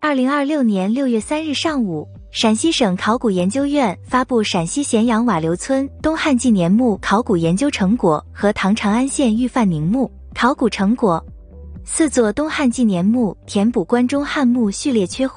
2026年6月3日上午，陕西省考古研究院发布陕西咸阳瓦流村东汉纪年墓考古研究成果和唐长安县御范宁墓考古成果。4座东汉纪年墓填补关中汉墓序列缺